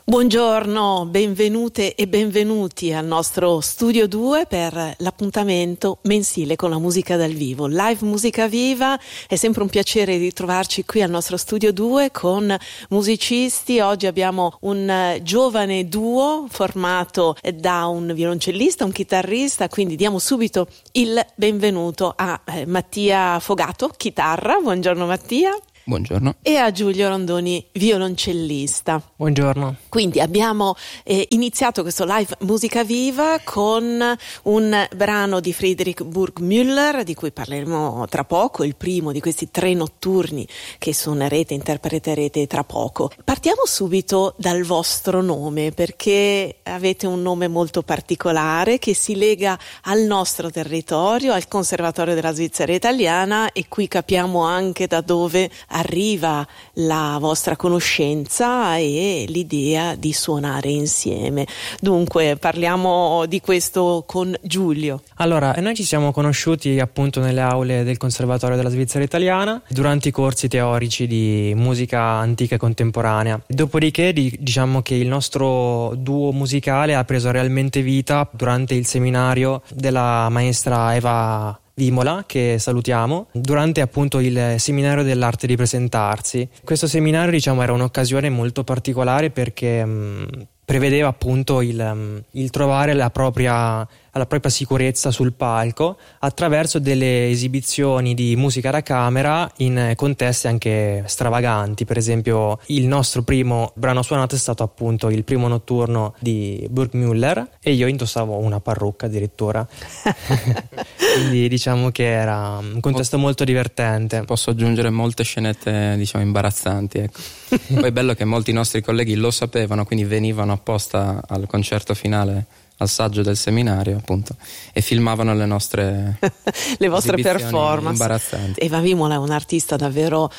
Buongiorno, benvenute e benvenuti al nostro Studio 2 per l'appuntamento mensile con la musica dal vivo. Live Musica Viva, è sempre un piacere ritrovarci qui al nostro Studio 2 con musicisti. Oggi abbiamo un giovane duo formato da un violoncellista, un chitarrista, quindi diamo subito il benvenuto a Mattia Fogato, chitarra. Buongiorno Mattia. Buongiorno. E a Giulio Rondoni, violoncellista. Buongiorno. Quindi abbiamo iniziato questo live Musica Viva con un brano di Friedrich Burgmüller, di cui parleremo tra poco, il primo di questi 3 notturni che suonerete, interpreterete tra poco. Partiamo subito dal vostro nome, perché avete un nome molto particolare che si lega al nostro territorio, al Conservatorio della Svizzera Italiana, e qui capiamo anche da dove arriva la vostra conoscenza e l'idea di suonare insieme. Dunque parliamo di questo con Giulio. Allora, noi ci siamo conosciuti appunto nelle aule del Conservatorio della Svizzera Italiana durante i corsi teorici di musica antica e contemporanea. Dopodiché diciamo che il nostro duo musicale ha preso realmente vita durante il seminario della maestra Eva Vimola, che salutiamo, durante appunto il seminario dell'arte di presentarsi. Questo seminario, diciamo, era un'occasione molto particolare perché prevedeva appunto il trovare la propria sicurezza sul palco attraverso delle esibizioni di musica da camera in contesti anche stravaganti. Per esempio, il nostro primo brano suonato è stato appunto il primo notturno di Burgmüller e io indossavo una parrucca addirittura. Quindi diciamo che era un contesto molto divertente. Posso aggiungere molte scenette, diciamo, imbarazzanti, ecco. Poi è bello che molti nostri colleghi lo sapevano, quindi venivano apposta al concerto finale, al saggio del seminario appunto, e filmavano le vostre performance imbarazzanti. Eva Vimola è un'artista davvero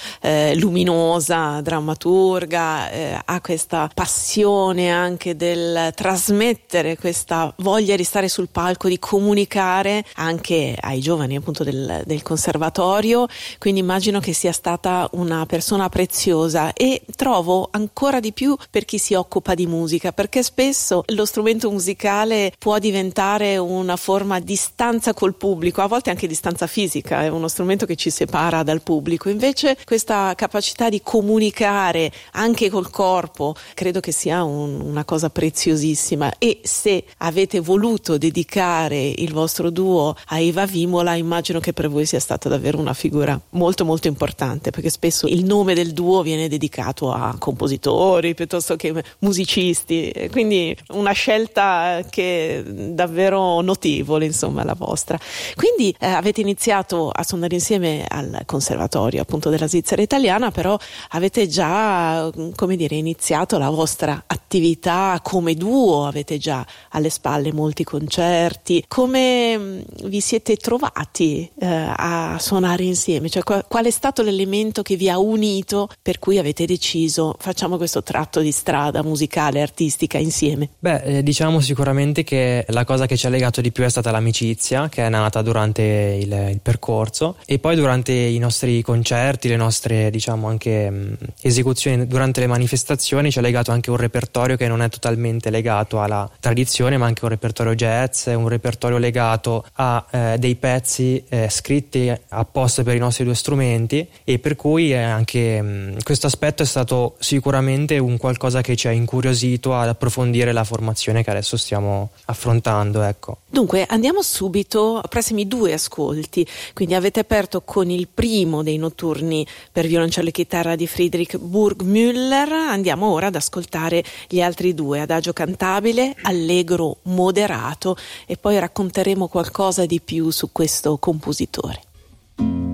luminosa, drammaturga, ha questa passione anche del trasmettere questa voglia di stare sul palco, di comunicare anche ai giovani appunto del conservatorio, quindi immagino che sia stata una persona preziosa, e trovo ancora di più per chi si occupa di musica, perché spesso lo strumento musicale può diventare una forma di distanza col pubblico, a volte anche distanza fisica, è uno strumento che ci separa dal pubblico. Invece questa capacità di comunicare anche col corpo credo che sia una cosa preziosissima, e se avete voluto dedicare il vostro duo a Eva Vimola, immagino che per voi sia stata davvero una figura molto molto importante, perché spesso il nome del duo viene dedicato a compositori piuttosto che musicisti, quindi una scelta che è davvero notevole, insomma, la vostra. Quindi avete iniziato a suonare insieme al Conservatorio appunto della Svizzera Italiana, però avete già, come dire, iniziato la vostra attività come duo, avete già alle spalle molti concerti. Come vi siete trovati a suonare insieme? Cioè, qual è stato l'elemento che vi ha unito per cui avete deciso facciamo questo tratto di strada musicale, artistica insieme? Diciamo sicuramente che la cosa che ci ha legato di più è stata l'amicizia, che è nata durante il percorso, e poi durante i nostri concerti, le nostre, diciamo, anche esecuzioni durante le manifestazioni ci ha legato anche un repertorio che non è totalmente legato alla tradizione, ma anche un repertorio jazz, un repertorio legato a dei pezzi scritti apposta per i nostri 2 strumenti, e per cui anche questo aspetto è stato sicuramente un qualcosa che ci ha incuriosito ad approfondire la formazione che adesso stiamo affrontando, ecco. Dunque andiamo subito ai prossimi 2 ascolti. Quindi avete aperto con il primo dei notturni per violoncello e chitarra di Friedrich Burgmüller. Andiamo ora ad ascoltare gli altri 2, adagio cantabile, allegro moderato, e poi racconteremo qualcosa di più su questo compositore.